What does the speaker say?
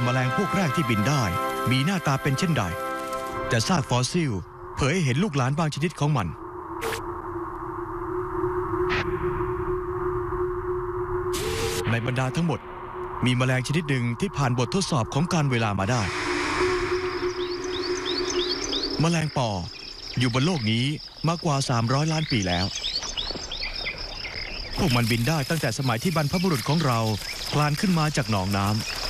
แมลงพวกแรกที่บินได้มีหน้าตาเป็นเช่นใดแต่ซากฟอสซิลเผยให้เห็นลูกหลานบางชนิดของมันในบรรดาทั้งหมดมีแมลงชนิดหนึ่งที่ผ่านบททดสอบของการเวลามาได้แมลงปออยู่บนโลกนี้มากกว่า300 ล้านปีแล้วพวกมันบินได้ตั้งแต่สมัยที่บรรพบุรุษของเราคลานขึ้นมาจากหนองน้ำ